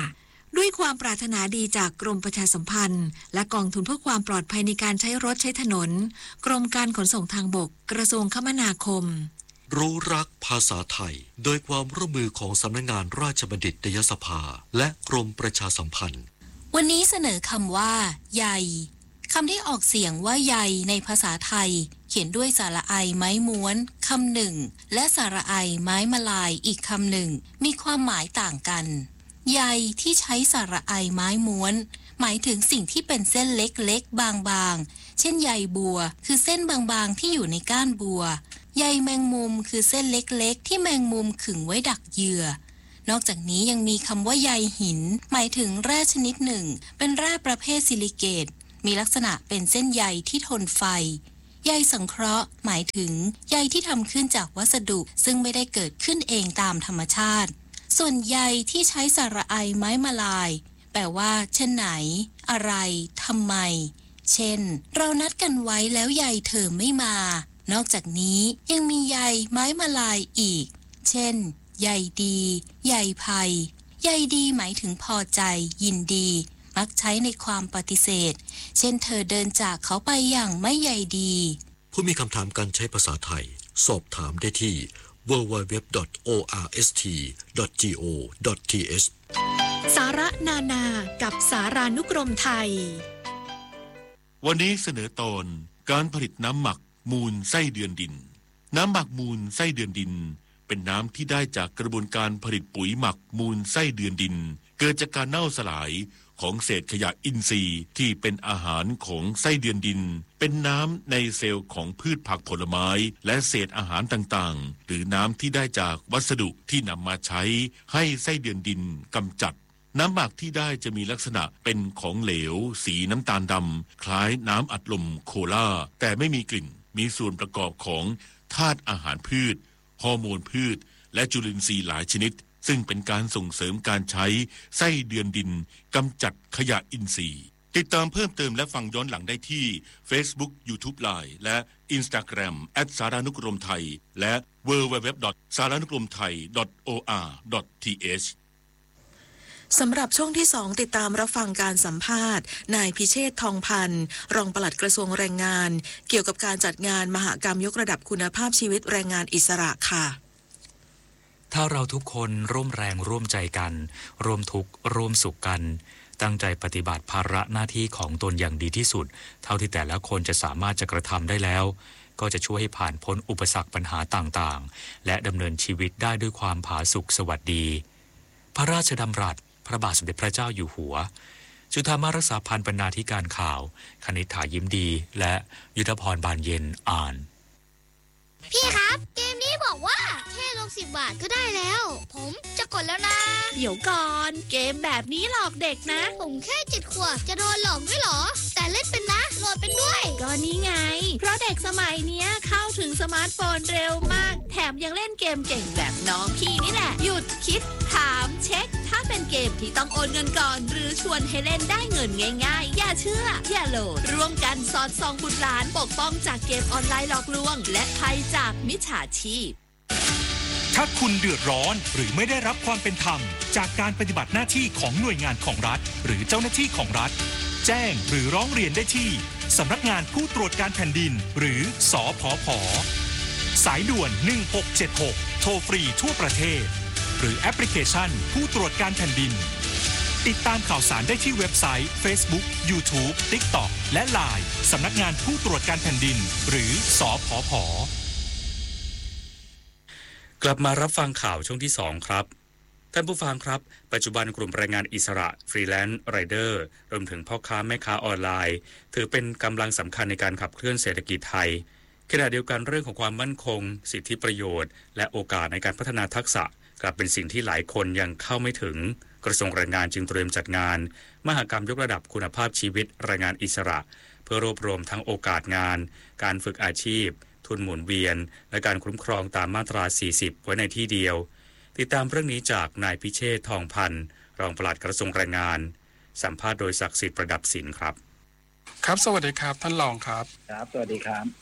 ด้วยความปรารถนาดีจากกรมประชาสัมพันธ์และกองทุนเพื่อความปลอดภัยในการใช้รถใช้ถนนกรมการขนส่งทางบกกระทรวงคมนาคมรู้รักภาษาไทยโดยความร่วมมือของสำนักงานราชบัณฑิตยสภาและกรมประชาสัมพันธ์วันนี้เสนอคำว่าใยคำที่ออกเสียงว่าใยในภาษาไทยเขียนด้วยสระไอไม้ม้วนคำหนึ่งและสระไอไม้มลายอีกคำหนึ่งมีความหมายต่างกันใยที่ใช้สระไอไม้ม้วนหมายถึงสิ่งที่เป็นเส้นเล็กๆบางๆเช่นใยบัวคือเส้นบางๆที่อยู่ในก้านบัวใยแมงมุมคือเส้นเล็กๆที่แมงมุมขึงไว้ดักเหยื่อนอกจากนี้ยังมีคำว่าใยหินหมายถึงแร่ชนิดหนึ่งเป็นแร่ประเภทซิลิเกตมีลักษณะเป็นเส้นใยที่ทนไฟใยสังเคราะห์หมายถึงใยที่ทำขึ้นจากวัสดุซึ่งไม่ได้เกิดขึ้นเองตามธรรมชาติส่วนใยที่ใช้สระไอไม้มลายแปลว่าเช่นไหนอะไรทำไมเช่นเรานัดกันไว้แล้วใยเธอไม่มานอกจากนี้ยังมีใยไม้มลายอีกเช่นใยดีใยภัยใยดีหมายถึงพอใจยินดีมักใช้ในความปฏิเสธเช่นเธอเดินจากเขาไปอย่างไม่ใยดีผู้มีคำถามการใช้ภาษาไทยสอบถามได้ที่ ดับเบิลยู ดับเบิลยู ดับเบิลยู ดอท โอ อาร์ เอส ที ดอท จี โอ ดอท ที เอชสาระนานากับสารานุกรมไทยวันนี้เสนอตอนการผลิตน้ำหมักมูลไส้เดือนดินน้ำหมักมูลไส้เดือนดินเป็นน้ำที่ได้จากกระบวนการผลิตปุ๋ยหมักมูลไส้เดือนดินเกิดจากการเน่าสลายของเศษขยะอินทรีย์ที่เป็นอาหารของไส้เดือนดินเป็นน้ำในเซลล์ของพืชผักผลไม้และเศษอาหารต่างๆหรือน้ำที่ได้จากวัสดุที่นำมาใช้ให้ไส้เดือนดินกำจัดน้ำหมักที่ได้จะมีลักษณะเป็นของเหลวสีน้ำตาลดำคล้ายน้ำอัดลมโคลาแต่ไม่มีกลิ่นมีส่วนประกอบของธาตุอาหารพืชฮอร์โมนพืชและจุลินทรีย์หลายชนิดซึ่งเป็นการส่งเสริมการใช้ไส้เดือนดินกำจัดขยะอินทรีย์ติดตามเพิ่มเติมและฟังย้อนหลังได้ที่ Facebook YouTube Line และ Instagram แอท สารานุกรมไทยและ ดับเบิลยู ดับเบิลยู ดับเบิลยู ดอท สารานุกรมไทย ดอท โอ อาร์ ดอท ที เอชสำหรับช่วงที่สองติดตามรับฟังการสัมภาษณ์นายพิเชษฐ์ทองพันธ์รองปลัดกระทรวงแรงงานเกี่ยวกับการจัดงานมหกรรมยกระดับคุณภาพชีวิตแรงงานอิสระค่ะถ้าเราทุกคนร่วมแรงร่วมใจกันร่วมทุกข์ร่วมสุขกันตั้งใจปฏิบัติภาระหน้าที่ของตนอย่างดีที่สุดเท่าที่แต่ละคนจะสามารถจะกระทำได้แล้วก็จะช่วยให้ผ่านพ้นอุปสรรคปัญหาต่างๆและดำเนินชีวิตได้ด้วยความผาสุกสวัสดีพระราชดำรัสพระบาทสมเด็จพระเจ้าอยู่หัวจุฑามารักษาพันธ์บรรณาธิการข่าวคณิษฐายิ้มดีและยุทธพรบานเย็นอ่านพี่ครับเกมนี้บอกว่าแค่ลงสิบบาทก็ได้แล้วผมจะกดแล้วนะเดี๋ยวก่อนเกมแบบนี้หลอกเด็กนะผมแค่เจ็ดขวบจะโดนหลอกด้วยเหรอแต่เล่นเป็นนะโหลดเป็นด้วยก็นี่ไงเพราะเด็กสมัยเนี้ยเข้าถึงสมาร์ทโฟนเร็วมากแถมยังเล่นเกมเก่งแบบน้องพี่นี่แหละหยุดคิดถามเช็คถ้าเป็นเกมที่ต้องโอนเงินก่อนหรือชวนให้เล่นได้เงินง่ายๆอย่าเชื่ออย่าโหลดร่วมกันสอดส่องบุตรหลานปกป้องจากเกมออนไลน์หลอกลวงและภัยจากมิจฉาชีพถ้าคุณเดือดร้อนหรือไม่ได้รับความเป็นธรรมจากการปฏิบัติหน้าที่ของหน่วยงานของรัฐหรือเจ้าหน้าที่ของรัฐแจ้งหรือร้องเรียนได้ที่สำนักงานผู้ตรวจการแผ่นดินหรือสผผ.สายด่วนหนึ่งหกเจ็ดหกโทรฟรีทั่วประเทศหรือแอปพลิเคชันผู้ตรวจการแผ่นดินติดตามข่าวสารได้ที่เว็บไซต์ Facebook YouTube TikTok และ ไลน์ สำนักงานผู้ตรวจการแผ่นดินหรือสผผ. กลับมารับฟังข่าวช่วงที่สองครับท่านผู้ฟังครับปัจจุบันกลุ่มแรงงานอิสระฟรีแลนซ์ไรเดอร์รวมถึงพ่อค้าแม่ค้าออนไลน์ถือเป็นกำลังสำคัญในการขับเคลื่อนเศรษฐกิจไทยขณะเดียวกันเรื่องของความมั่นคงสิทธิประโยชน์และโอกาสในการพัฒนาทักษะกลับเป็นสิ่งที่หลายคนยังเข้าไม่ถึงกระทรวงแรงงานจึงเตรียมจัดงานมหกรรมยกระดับคุณภาพชีวิตแรงงานอิสระเพื่อรวบรวมทั้งโอกาสงานการฝึกอาชีพทุนหมุนเวียนและการคุ้มครองตามมาตราสี่สิบไว้ในที่เดียวติดตามเรื่องนี้จากนายพิเชษฐ์ทองพันธ์รองปลัดกระทรวงแรงงานสัมภาษณ์โดยศักดิ์สิทธิ์ประดับศิลป์ครับครับสวัสดีครับท่านรองครับครับสวัสดีครับ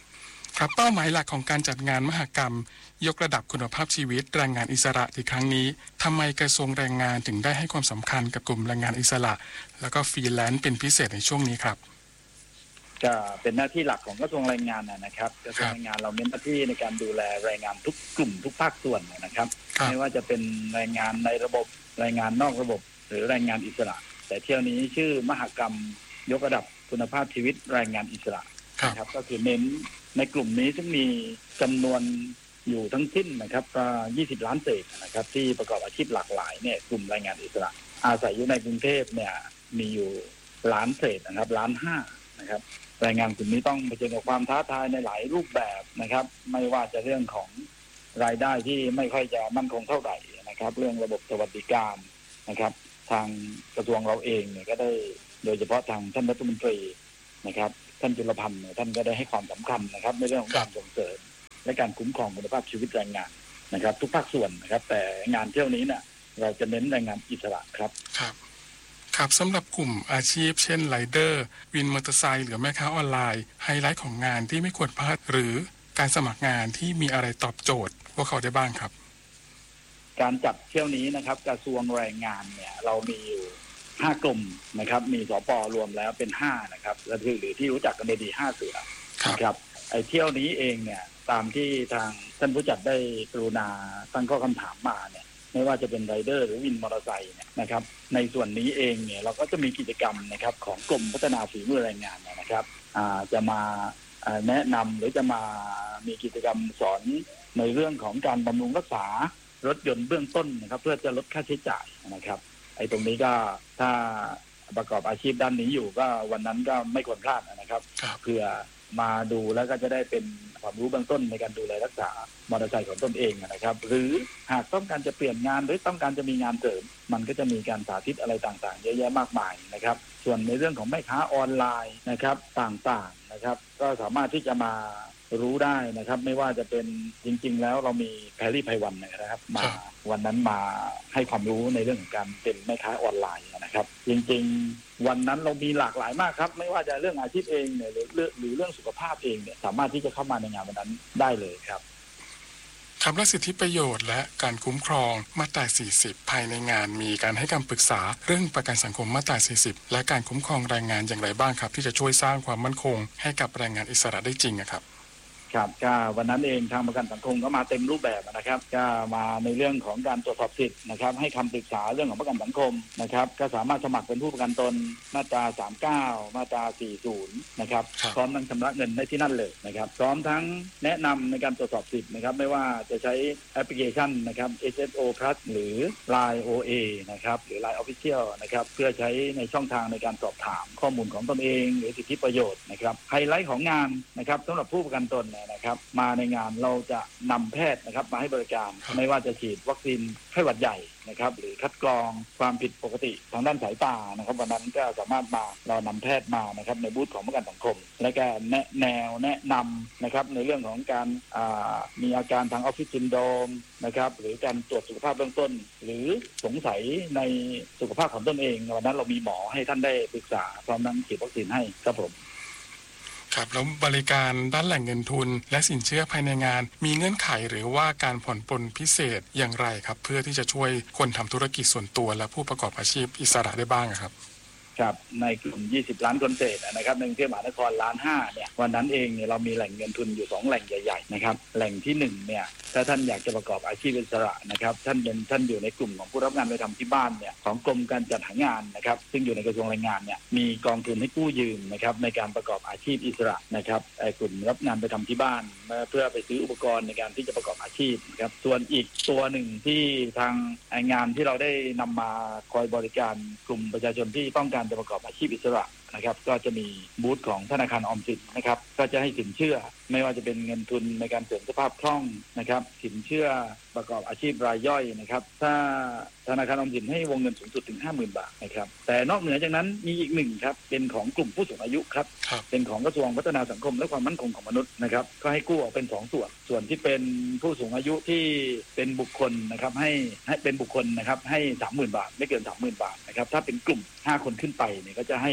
ครับเป้าหมายหลักของการจัดงานมหกรรมยกระดับคุณภาพชีวิตแรงงานอิสระในครั้งนี้ทำไมกระทรวงแรงงานถึงได้ให้ความสำคัญกับกลุ่มแรงงานอิสระแล้วก็ฟรีแลนซ์เป็นพิเศษในช่วงนี้ครับก็เป็นหน้าที่หลักของกระทรวงแรงงานนะครับกระทรวงแรงงานเราเน้นหน้าที่ในการดูแลแรงงานทุกกลุ่มทุกภาคส่วนนะครับไม่ว่าจะเป็นแรงงานในระบบแรงงานนอกระบบหรือแรงงานอิสระแต่เที่ยวนี้ชื่อมหกรรมยกระดับคุณภาพชีวิตแรงงานอิสระนะครับก็คือเน้นในกลุ่มนี้ซึ่งมีจำนวนอยู่ทั้งสิ้นนะครับก็ยี่สิบล้านเศษนะครับที่ประกอบอาชีพหลากหลายเนี่ยกลุ่มแรงงานอิสระอาศัยอยู่ในกรุงเทพเนี่ยมีอยู่ล้านเศษนะครับล้านห้านะครับแรงงานกลุ่มนี้ต้องเผชิญกับความท้าทายในหลายรูปแบบนะครับไม่ว่าจะเรื่องของรายได้ที่ไม่ค่อยจะมั่นคงเท่าไหร่นะครับเรื่องระบบสวัสดิการนะครับทางกระทรวงเราเองเนี่ยก็ได้โดยเฉพาะทางท่านรัฐมนตรีนะครับท่านจุลพันธ์ท่านก็ได้ให้ความสำคัญนะครับในเรื่องของการส่งเสริมและการคุ้มครองคุณภาพชีวิตแรงงานนะครับทุกภาคส่วนนะครับแต่งานเที่ยวนี้เนี่ยเราจะเน้นแรงงานอิสระครับครับครับสำหรับกลุ่มอาชีพเช่นไรเดอร์วินมอเตอร์ไซค์หรือแม่ค้าออนไลน์ไฮไลท์ของงานที่ไม่ควรพลาดหรือการสมัครงานที่มีอะไรตอบโจทย์พวกเขาได้บ้างครับการจัดเที่ยวนี้นะครับกระทรวงแรงงานเนี่ยเรามีอยู่ห้ากลุ่มนะครับมีสป.รวมแล้วเป็นห้านะครับและที่หรือที่รู้จักกันในดีห้าเสือครับไอ้เที่ยวนี้เองเนี่ยตามที่ทางท่านผู้จัดได้กรุณาตั้งข้อคำถามมาเนี่ยไม่ว่าจะเป็นไรเดอร์หรือวินมอเตอร์ไซค์เนี่ยนะครับในส่วนนี้เองเนี่ยเราก็จะมีกิจกรรมนะครับของกรมพัฒนาฝีมือแรงงานนะครับจะมาแนะนำหรือจะมามีกิจกรรมสอนในเรื่องของการบำรุงรักษารถยนต์เบื้องต้นนะครับเพื่อจะลดค่าใช้จ่ายนะครับไอ้ตรงนี้ก็ถ้าประกอบอาชีพด้านนี้อยู่ก็วันนั้นก็ไม่ควรพลาดนะครับเพื่อมาดูแล้วก็จะได้เป็นความรู้เบื้องต้นในการดูแลรักษามอเตอร์ไซค์ของตนเองนะครับหรือหากต้องการจะเปลี่ยนงานหรือต้องการจะมีงานเสริมมันก็จะมีการสาธิตอะไรต่างๆเยอะแยะมากมายนะครับส่วนในเรื่องของแม่ค้าออนไลน์นะครับต่างๆนะครับก็สามารถที่จะมารู้ได้นะครับไม่ว่าจะเป็นจริงๆแล้วเรามีแพรรี่ไพวันนะครับมาวันนั้นมาให้ความรู้ในเรื่องของการเป็นแม่ค้าออนไลน์นะครับจริงๆวันนั้นเรามีหลากหลายมากครับไม่ว่าจะเรื่องอาชีพเองเนี่ยหรือหรือเรื่องสุขภาพเองเนี่ยสามารถที่จะเข้ามาในงานวันนั้นได้เลยครับครับและสิทธิประโยชน์และการคุ้มครองมาตราสี่สิบภายในงานมีการให้คำปรึกษาเรื่องประกันสังคมมาตราสี่สิบและการคุ้มครองแรงงานอย่างไรบ้างครับที่จะช่วยสร้างความมั่นคงให้กับแรงงานอิสระได้จริงครับครับก็วันนั้นเองทางประกันสังคมก็มาเต็มรูปแบบนะครับก็มาในเรื่องของการตรวจสอบสิทธิ์นะครับให้คำปรึกษาเรื่องของประกันสังคมนะครับก็สามารถสมัครเป็นผู้ประกันตนมาตราสามสิบเก้ามาตราสี่สิบนะครับพร้อมทั้งชำระเงินได้ที่นั่นเลยนะครับพร้อมทั้งแนะนำในการตรวจสอบสิทธิ์นะครับไม่ว่าจะใช้แอปพลิเคชันนะครับ เอส เอส โอ Plus หรือ ไลน์ โอ เอ นะครับหรือ ไลน์ Official นะครับเพื่อใช้ในช่องทางในการสอบถามข้อมูลของตนเองหรือสิทธิประโยชน์นะครับไฮไลท์ของงานนะครับสำหรับผู้ประกันตนนะครับมาในงานเราจะนำแพทย์นะครับมาให้บริการไม่ว่าจะฉีดวัคซีนไข้หวัดใหญ่นะครับหรือคัดกรองความผิดปกติทางด้านสายตานะครับวันนั้นก็สามารถมาเรานำแพทย์มานะครับในบูธของประกันสังคมและก็แนะแนวแนะนำนะครับในเรื่องของการมีอาการทางออฟฟิศซินโดรมนะครับหรือการตรวจสุขภาพเบื้องต้นหรือสงสัยในสุขภาพของตนเองวันนั้นเรามีหมอให้ท่านได้ปรึกษาพร้อมทั้งฉีดวัคซีนให้ครับผมครับแล้วบริการด้านแหล่งเงินทุนและสินเชื่อภายในงานมีเงื่อนไขหรือว่าการผ่อนปลนพิเศษอย่างไรครับเพื่อที่จะช่วยคนทำธุรกิจส่วนตัวและผู้ประกอบอาชีพอิสระได้บ้างครับครับในกลุ่มยี่สิบล้านคนเศษนะครับในกรุงเทพมหานครล้านห้าเนี่ยวันนั้นเองเนี่ยเรามีแหล่งเงินทุนอยู่สองแหล่งใหญ่ๆนะครับแหล่งที่หนึ่งเนี่ยถ้าท่านอยากจะประกอบอาชีพอิสระนะครับท่านเป็นท่านอยู่ในกลุ่มของผู้รับงานไปทำที่บ้านเนี่ยของกรมการจัดหางานนะครับซึ่งอยู่ในกระทรวงแรงงานเนี่ยมีกองทุนให้กู้ยืมนะครับในการประกอบอาชีพอิสระนะครับไอ้กลุ่มรับงานไปทำที่บ้านเพื่อไปซื้ออุปกรณ์ในการที่จะประกอบอาชีพนะครับส่วนอีกตัวหนึ่งที่ทางงานที่เราได้นำมาคอยบริการกลุ่มประชาชนที่ต้องการจะประกอบอาชีพอิสระนะครับก็จะมีบูธของธนาคารออมสินนะครับก็จะให้สินเชื่อไม่ว่าจะเป็นเงินทุนในการเสริมสภาพคล่องนะครับสินเชื่อประกอบอาชีพรายย่อยนะครับถ้าธนาคารออมสินให้วงเงินสูงสุดถึง ห้าหมื่น บาทนะครับแต่นอกเหนือจากนั้นมีอีกหนึ่งครับเป็นของกลุ่มผู้สูงอายุครับเป็นของกระทรวงพัฒนาสังคมและความมั่นคงของมนุษย์นะครับก็ให้กู้ออกเป็นสองส่วนส่วนที่เป็นผู้สูงอายุที่เป็นบุคคลนะครับให้ให้เป็นบุคคลนะครับให้ สามหมื่น บาทไม่เกิน สามหมื่น บาทนะครับถ้าเป็นกลุ่มห้าคนขึ้นไปเนี่ยก็จะให้ใน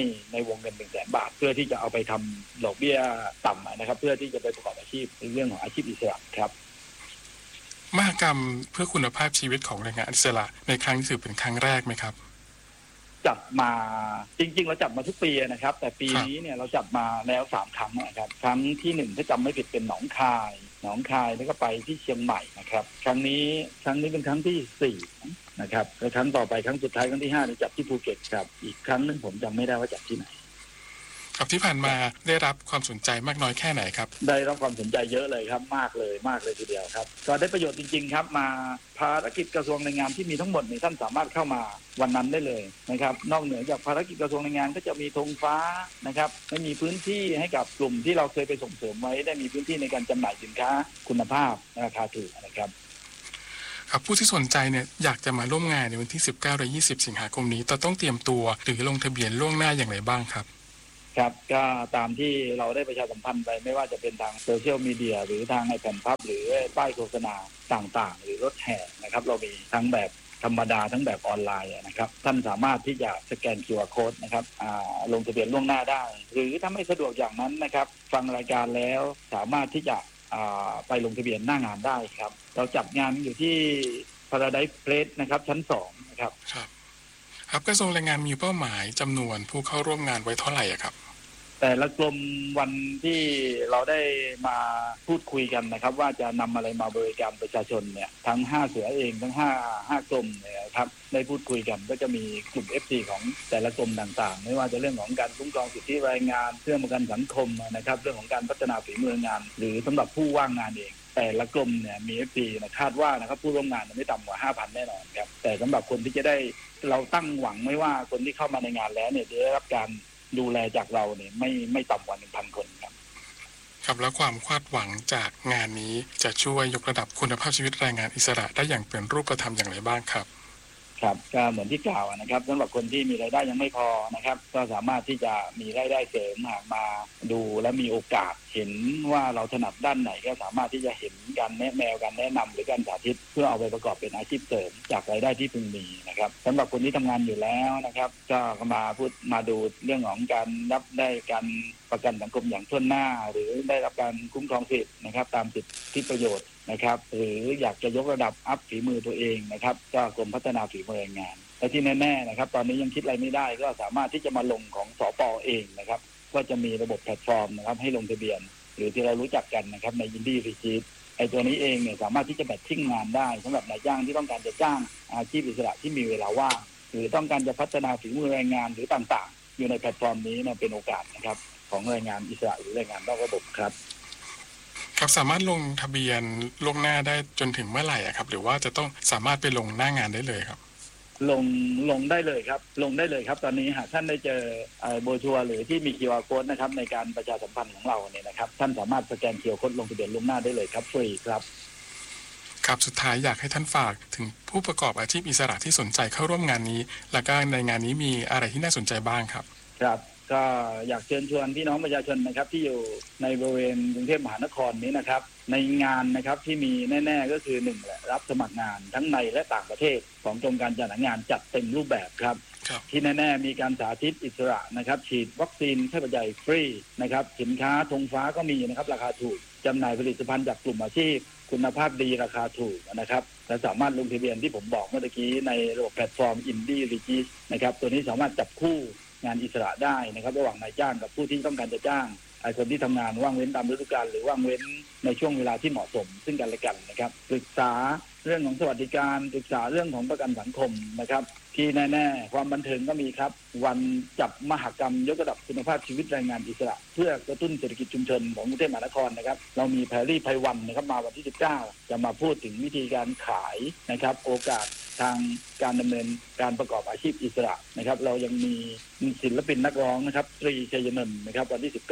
วงเงินหนึ่งแสนบาทเพื่อที่จะเอาไปทำดอกเบี้ยต่ำนะครับเพื่อที่จะไปประกอบอาชีพในเรื่องของอาชีพอิสระครับมหกรรมเพื่อคุณภาพชีวิตของแรงงานอิสระในครั้งนี้ถือเป็นครั้งแรกไหมครับจัดมาจริงๆเราจัดมาทุกปีนะครับแต่ปีนี้เนี่ยเราจัดมาแล้วสามครั้งนะครับครั้งที่หนึ่งถ้าจำไม่ผิดเป็นหนองคายหนองคายแล้วก็ไปที่เชียงใหม่นะครับครั้งนี้ครั้งนี้เป็นครั้งที่สี่นะครับแล้วครั้งต่อไปครั้งสุดท้ายครั้งที่ห้าเนี่ยจัดที่ภูเก็ตครับอีกครั้งนึงผมจำไม่ได้ว่าจัดที่ไหนครับที่ผ่านมาได้รับความสนใจมากน้อยแค่ไหนครับได้รับความสนใจเยอะเลยครับมากเลยมากเลยทีเดียวครับก็ได้ประโยชน์จริงๆครับมาภารกิจกระทรวงแรงงานที่มีทั้งหมดนี่ท่านสามารถเข้ามาวันนั้นได้เลยนะครับนอกเหนือจากภารกิจกระทรวงแรงงานก็จะมีธงฟ้านะครับไม่มีพื้นที่ให้กับกลุ่มที่เราเคยไปส่งเสริมไว้ได้มีพื้นที่ในการจำหน่ายสินค้าคุณภาพราคาถูกนะครับครับผู้ที่สนใจเนี่ยอยากจะมาร่วมงานในวันที่สิบเก้าและยี่สิบสิงหาคมนี้ต้องเตรียมตัวหรือลงทะเบียนล่วงหน้าอย่างไรบ้างครับครับก็ตามที่เราได้ประชาสัมพันธ์ไปไม่ว่าจะเป็นทางโซเชียลมีเดียหรือทางในแผ่นพับหรือป้ายโฆษณาต่างๆหรือรถแห่นะครับเรามีทั้งแบบธรรมดาทั้งแบบออนไลน์นะครับท่านสามารถที่จะสแกน คิว อาร์ Code นะครับลงทะเบียนล่วงหน้าได้หรือถ้าไม่สะดวกอย่างนั้นนะครับฟังรายการแล้วสามารถที่จะไปลงทะเบียนหน้างานได้ครับเราจัดงานอยู่ที่ Paradise Place นะครับชั้นสองนะครับครับครับกระทรวงแรงงานมีเป้าหมายจำนวนผู้เข้าร่วมงานไว้เท่าไหร่ครับแต่ละกลุ่มวันที่เราได้มาพูดคุยกันนะครับว่าจะนำอะไรมาบริการประชาชนเนี่ยทั้งห้าเสือเองทั้งห้า ห้ากลุ่มเนี่ยครับได้พูดคุยกันก็จะมีกลุ่ม เอฟ ซี ของแต่ละกลุ่มต่างๆไม่ว่าจะเรื่องของการคุ้มครองสิทธิแรงงานเรื่องประกันสังคมนะครับเรื่องของการพัฒนาฝีมืองานหรือสำหรับผู้ว่างงานเองแต่ละกลุ่มเนี่ยมี เอฟ ซี นะคาดว่านะครับผู้ร่วมงานไม่ต่ำกว่า ห้าพัน แน่นอนครับแต่สำหรับคนที่จะได้เราตั้งหวังไม่ว่าคนที่เข้ามาในงานแล้วเนี่ยจะได้รับการดูแลจากเราเนี่ยไม่ไม่ต่ำกว่า หนึ่งพัน คนครับครับแล้วความคาดหวังจากงานนี้จะช่วยยกระดับคุณภาพชีวิตแรงงานอิสระได้อย่างเป็นรูปธรรมอย่างไรบ้างครับครับก็เหมือนที่กล่าวนะครับสำหรับคนที่มีรายได้ยังไม่พอนะครับก็สามารถที่จะมีรายได้เสริมหากมาดูและมีโอกาสเห็นว่าเราถนัดด้านไหนก็สามารถที่จะเห็นการแนะแนวการแนะนำหรือการสาธิตเพื่อเอาไปประกอบเป็นอาชีพเสริมจากรายได้ที่พึงมีนะครับสำหรับคนที่ทำงานอยู่แล้วนะครับก็มาพูดมาดูเรื่องของการรับได้การประกันสังคมอย่างทั่วหน้าหรือได้รับการคุ้มครองสิทธินะครับตามสิทธิประโยชน์นะครับหรืออยากจะยกระดับอัพฝีมือตัวเองนะครับก็กรมพัฒนาฝีมือแรงงานและที่แน่ๆนะครับตอนนี้ยังคิดอะไรไม่ได้ก็สามารถที่จะมาลงของสป.เองนะครับก็จะมีระบบแพลตฟอร์มนะครับให้ลงทะเบียนหรือที่เรารู้จักกันนะครับในอินดี้รีจิตไอ้ตัวนี้เองเนี่ยสามารถที่จะแบทชิ่งงานได้สำหรับนายจ้างที่ต้องการจะจ้างอาชีพอิสระที่มีเวลาว่างหรือต้องการจะพัฒนาฝีมือแรงงานหรือต่างๆอยู่ในแพลตฟอร์มนี้เนี่ยเป็นโอกาสนะครับของแรงงานอิสระหรือแรงงานนอกระบบครับครับสามารถลงทะเบียนล่วงหน้าได้จนถึงเมื่อไหร่ครับหรือว่าจะต้องสามารถไปลงหน้างานได้เลยครับลงลงได้เลยครับลงได้เลยครับตอนนี้หากท่านได้เจอโบชัวหรือที่มี คิว อาร์ Code นะครับในการประชาสัมพันธ์ของเราเนี่ยนะครับท่านสามารถสแกน คิว อาร์ Code ลงทะเบียนล่วงหน้าได้เลยครับฟรีครับครับสุดท้ายอยากให้ท่านฝากถึงผู้ประกอบอาชีพอิสระที่สนใจเข้าร่วมงานนี้และก็ในงานนี้มีอะไรที่น่าสนใจบ้างครับครับก็อยากเชิญชวนพี่น้องประชาชนนะครับที่อยู่ในบริเวณกรุงเทพมหานครนี้นะครับในงานนะครับที่มีแน่ๆก็คือหนึ่งแหละรับสมัครงานทั้งในและต่างประเทศของกรมการจัดหางานจัดเต็มรูปแบบครับที่แน่ๆมีการสาธิตอิสระนะครับฉีดวัคซีนไข้หวัดใหญ่ฟรีนะครับสินค้าธงฟ้าก็มีนะครับราคาถูกจำหน่ายผลิตภัณฑ์จากกลุ่มอาชีพคุณภาพดีราคาถูกนะครับและสามารถลงทะเบียนที่ผมบอกเมื่อกี้ในระบบแพลตฟอร์ม Indie Regis นะครับตัวนี้สามารถจับคู่งานอิสระได้นะครับระหว่างนายจ้างกับผู้ที่ต้องการจะจ้างไอ้คนที่ทำงานว่างเว้นตามฤดูกาลหรือว่างเว้นในช่วงเวลาที่เหมาะสมซึ่งกันและกันนะครับปรึกษาเรื่องของสวัสดิการปรึกษาเรื่องของประกันสังคมนะครับที่แน่ๆความบันเทิงก็มีครับวันจับมหกรรมยกระดับคุณภาพชีวิตแรงงานอิสระเพื่อกระตุ้นเศรษฐกิจชุมชนของกรุงเทพมหานครนะครับเรามีแพรรี่ไพวันนะครับมาวันที่สิบเก้าจะมาพูดถึงวิธีการขายนะครับโอกาสทางการดำเนินการประกอบอาชีพอิสระนะครับเรายังมีศิลปินนักร้องนะครับตรีชัยนนท์นะครับวันที่สิบเก้า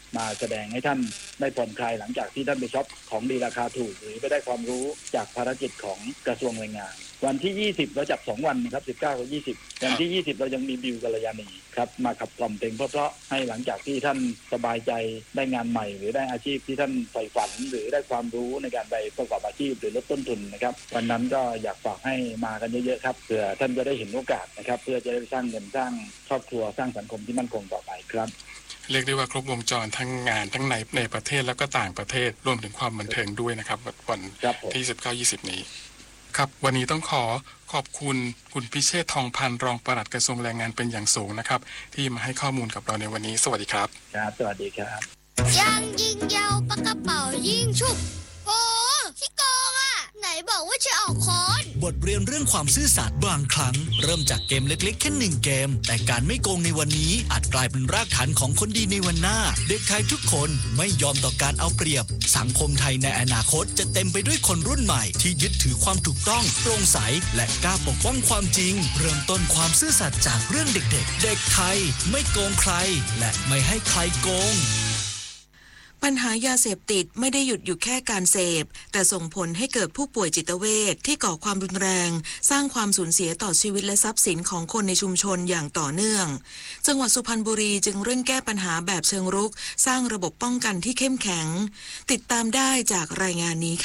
มาแสดงให้ท่านได้ผ่อนคลายหลังจากที่ท่านไปช็อปของดีราคาถูกหรือไปได้ความรู้จากภารกิจของกระทรวงแรงงานวันที่ยี่สิบเราจับสองวันนะครับสิบเก้ากับยี่สิบวันที่ยี่สิบเรายังมีบิวกัลยาณีครับมาขับกล่อมเพลงเพราะๆให้หลังจากที่ท่านสบายใจได้งานใหม่หรือได้อาชีพที่ท่านใฝ่ฝันหรือได้ความรู้ในการไปประกอบอาชีพหรือลดต้นทุนนะครับวันนั้นก็อยากฝากให้มากันเยอะๆครับเพื่อท่านจะได้เห็นโอกาสนะครับเพื่อจะได้สร้างเงินสร้างครอบครัวสร้างสังคมที่มั่นคงต่อไปครับเรียกได้ว่าครบวงจรทั้งงานทั้งในในประเทศแล้วก็ต่างประเทศรวมถึงความบันเทิงด้วยนะครับวันที่สิบเก้า ยี่สิบนี้ครับวันนี้ต้องขอขอบคุณคุณพิเชษฐ์ทองพันธ์รองปลัดกระทรวงแรงงานเป็นอย่างสูงนะครับที่มาให้ข้อมูลกับเราในวันนี้สวัสดีครับครับสวัสดีครับยังยิงยาวปากกระเป๋ายิงชุบโอ้ขี้โกงอ่ะไหนบอกว่าจะออกคอนบทเรียนเรื่องความซื่อสัตย์บางครั้งเริ่มจากเกมเล็กๆแค่หนึ่งเกมแต่การไม่โกงในวันนี้อาจกลายเป็นรากฐานของคนดีในวันหน้าเด็กไทยทุกคนไม่ยอมต่อการเอาเปรียบสังคมไทยในอนาคตจะเต็มไปด้วยคนรุ่นใหม่ที่ยึดถือความถูกต้องโปร่งใสและกล้าปกป้องความจริงเริ่มต้นความซื่อสัตย์จากเรื่องเด็กๆเด็กไทยไม่โกงใครและไม่ให้ใครโกงปัญหายาเสพติดไม่ได้หยุดอยู่แค่การเสพแต่ส่งผลให้เกิดผู้ป่วยจิตเวชที่ก่อความรุนแรงสร้างความสูญเสียต่อชีวิตและทรัพย์สินของคนในชุมชนอย่างต่อเนื่องจังหวัดสุพรรณบุรีจึงเร่งแก้ปัญหาแบบเชิงรุกสร้างระบบป้องกันที่เข้มแข็งติดตามได้จากรายงานนี้ค่ะ